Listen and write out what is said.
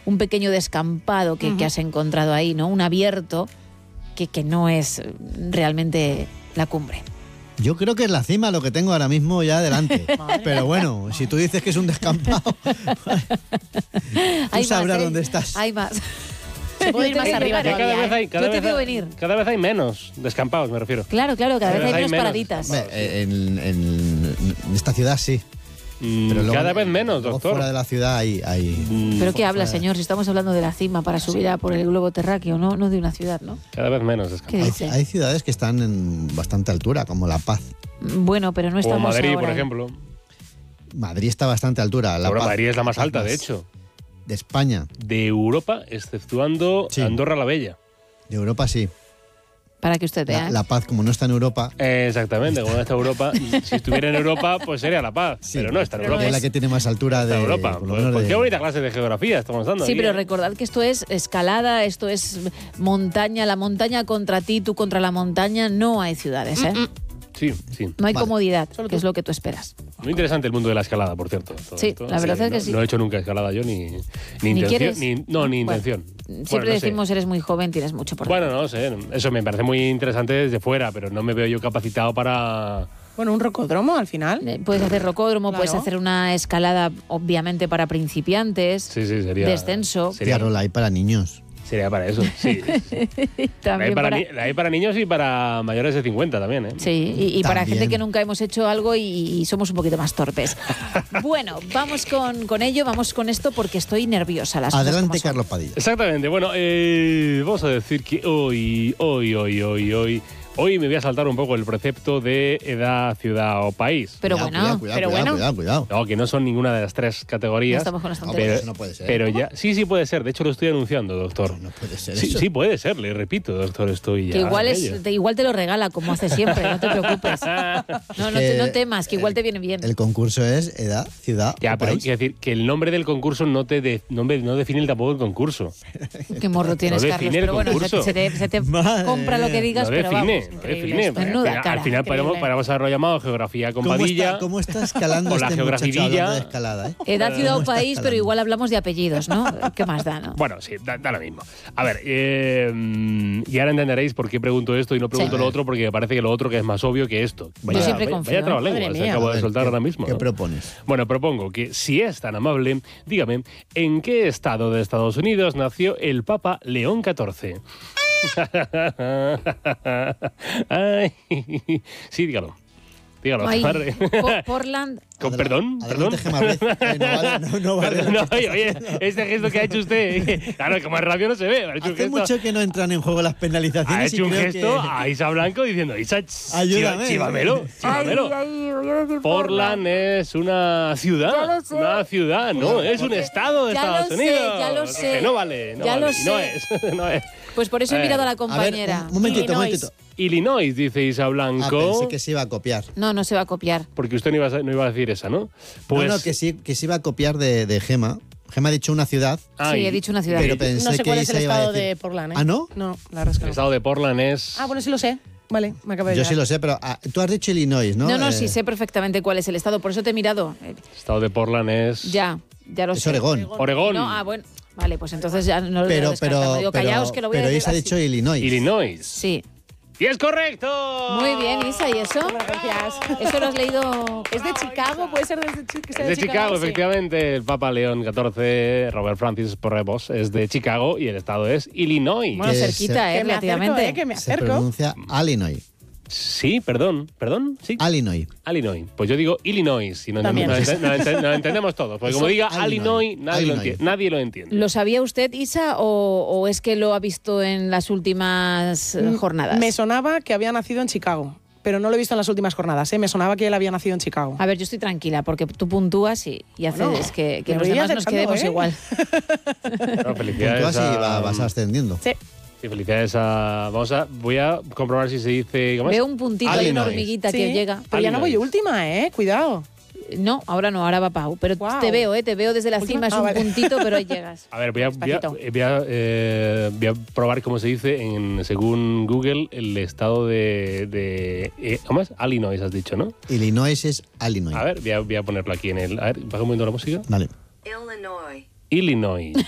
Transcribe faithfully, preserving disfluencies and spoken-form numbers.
un pequeño descampado que, uh-huh. que has encontrado ahí, ¿no? Un abierto que, que no es realmente la cumbre. Yo creo que es la cima lo que tengo ahora mismo ya delante. Pero bueno, madre. Si tú dices que es un descampado, tú hay sabrás más, ¿eh? dónde estás. Hay más. Se puede ir más arriba cada todavía, vez hay, cada Yo te vez veo hay, venir. Cada vez hay menos descampados, me refiero. Claro, claro, cada, cada vez hay, hay menos, menos paraditas. En, en, en esta ciudad sí. Mm, pero luego, cada vez menos, doctor. Fuera de la ciudad hay... hay mm, ¿Pero qué habla, señor? Si estamos hablando de la cima para subir sí. a por el globo terráqueo, no, no de una ciudad, ¿no? Cada vez menos descampados. Hay, hay ciudades que están en bastante altura, como La Paz. Bueno, pero no estamos O Madrid, ahora, por ¿eh? ejemplo. Madrid está bastante altura. La Ahora Paz, Madrid es la más la alta, más de hecho. De España. De Europa, exceptuando sí. Andorra la Bella. De Europa sí. Para que usted vea. La, la Paz, como no está en Europa... Eh, exactamente, como no está en Europa. Si estuviera en Europa, pues sería La Paz. Sí, pero no está en Europa. Es la que tiene más altura de Europa. Pues, pues de... qué bonita clase de geografía estamos dando. Sí, aquí, pero ¿eh? recordad que esto es escalada, esto es montaña, la montaña contra ti, tú contra la montaña. No hay ciudades, ¿eh? Mm-mm. Sí, sí. No hay vale. comodidad, que es lo que tú esperas. Muy interesante el mundo de la escalada, por cierto. Todo sí, esto. la verdad sí, es que no, sí. No he hecho nunca escalada yo, ni, ni, ¿Ni intención. Ni, no, ni bueno, intención. Siempre bueno, no decimos, sé. eres muy joven, tienes mucho por Bueno, no sé. Eso me parece muy interesante desde fuera, pero no me veo yo capacitado para... Bueno, un rocódromo al final. Eh, puedes hacer rocódromo, claro. Puedes hacer una escalada, obviamente, para principiantes. Sí, sí, sería... Descenso. Sería rola ahí para niños. Sería para eso, sí. También la, hay para, para... Ni, la hay para niños y para mayores de cincuenta también, ¿eh? Sí, y, y para gente que nunca hemos hecho algo y, y somos un poquito más torpes. Bueno, vamos con, con ello, vamos con esto porque estoy nerviosa. Las Adelante, Carlos Padilla. Exactamente. Bueno, eh, vamos a decir que hoy, hoy, hoy, hoy, hoy... Hoy me voy a saltar un poco el precepto de edad, ciudad o país. Pero cuidado, bueno, cuidado, pero cuidado, bueno. Cuidado, cuidado. No, que no son ninguna de las tres categorías. No estamos con las No, tonterías. pero eso no puede ser. Pero ya, sí, sí puede ser. De hecho, lo estoy anunciando, doctor. No, no puede ser sí, eso. Sí, puede ser, le repito, doctor, estoy ya. Que igual, es, te, igual te lo regala, como hace siempre, no te preocupes. No, no, te, no temas, que igual el, te viene bien. El concurso es edad, ciudad Ya, o pero país. quiero decir que el nombre del concurso no te de, no, no define tampoco el concurso. Qué morro tienes, no Carlos. Pero pero bueno, concurso. se te, se te compra lo que digas, no pero define, vamos, no increíble. define. Menuda Al cara, final podemos, podemos haberlo llamado geografía con ¿Cómo Padilla. está, ¿Cómo está escalando o la este geografía muchacho de escalada? ¿eh? Edad, ciudad o país, escalando? pero igual hablamos de apellidos, ¿no? ¿Qué más da, no? Bueno, sí, da, da lo mismo. A ver, eh, y ahora entenderéis por qué pregunto esto y no pregunto sí. lo otro, porque me parece que lo otro que es más obvio que esto. Vaya, Yo siempre vaya, confío. Vaya trabalengua, se acabo de soltar ¿qué, ahora mismo. ¿Qué ¿no? propones? Bueno, propongo que, si es tan amable, dígame, ¿en qué estado de Estados Unidos nació el Papa León catorce? Ay, sí, dígalo. Dígalo. Ay, Portland. Con, Adela- perdón, adelante, perdón. Gemma Ruiz. Eh, no vale, no, no vale Perdón, lo no, que oye, estás oye, haciendo. este gesto que ha hecho usted, claro, como es radio no se ve. Ha hecho un Hace gesto, mucho que no entran en juego las ha penalizaciones. hecho y un creo gesto que... a Isa Blanco diciendo, Isa, ch- Ayúdame. chiva- chivamelo, chivamelo. Ay, ay, voy a decir Portland es una ciudad, Ya lo sé. una ciudad, no, es un estado de Ya lo Estados sé, Unidos. ya lo sé. Que no vale, no Ya vale, lo y no sé. es, no es. Pues por eso he Eh, mirado a la A ver, compañera. un momentito, un Illinois. momentito. Illinois, dice Isa Ah, Blanco, pensé que se iba a copiar. No, no se va a copiar. porque usted no iba, a, no iba a decir esa, ¿no? Pues, no, no, que sí, que se iba a copiar de, de Gema. Gema ha dicho una ciudad, ay, Sí, he dicho una ciudad. pero pensé No sé que cuál es el Isa iba a estado decir... de Portland, ¿eh? ¿Ah, no? No, la verdad es que el no. estado de Portland es... Ah, bueno, sí lo sé. Vale, me acabo de Yo llegar. sí lo sé, pero ah, tú has dicho Illinois, ¿no? No, no, Eh, sí sé perfectamente cuál es el estado, por eso te he mirado. Eh, El estado de Portland es... Ya, ya lo Es sé. Oregón. Oregón. No, ah, bueno. Vale, pues entonces ya no lo Pero, descartamos. pero, Digo, pero, callaos que lo voy a pero decir Isa ha así. dicho Illinois. Illinois. Sí. ¡Y es correcto! Muy bien, Isa, ¿y eso? Gracias. ¿Eso lo has leído? ¿Es de Chicago? ¿Puede ser de, que sea Es de Chicago, Sí. efectivamente. El Papa León catorce, Robert Francis Porrebos, es de Chicago y el estado es Illinois. Bueno, Que cerquita, Que ¿eh? me acerco, Relativamente. eh, que me Se acerco. pronuncia Illinois. Sí, perdón, perdón, sí. Illinois. Illinois. Pues yo digo Illinois y no, También. no, ente- no ente- no entendemos todo. Porque Eso, como diga Illinois. Illinois, nadie, Lo, Illinois. enti- nadie lo entiende. ¿Lo sabía usted, Isa, o, o es que lo ha visto en las últimas eh, jornadas? Me sonaba que había nacido en Chicago, pero no lo he visto en las últimas jornadas. ¿eh? Me sonaba que él había nacido en Chicago. A ver, yo estoy tranquila porque tú puntúas y, y haces Bueno, que, que me los voy demás nos acercando, quedemos ¿eh? igual. No, felicidades Puntúas y a, va- vas ascendiendo. Sí. sí, felicidades a... Vamos a... Voy a comprobar si se dice... ¿cómo es? Veo un puntito ahí, una Illinois. hormiguita Sí, que llega. Pero ya no voy Illinois. última, ¿eh? Cuidado. No, ahora no, ahora va Pau. Pero Guau. te veo, ¿eh? Te veo desde la Última- cima, es Ah, un vale. puntito, pero ahí llegas. A ver, voy a, voy a, Despacito. voy a, eh, voy a probar cómo se dice, en, según Google, el estado de... de eh, ¿Cómo es? Illinois, has dicho, ¿no? Illinois es Illinois. A ver, voy a, voy a ponerlo aquí en el... A ver, baja un momento la música. Vale. Illinois. Illinois.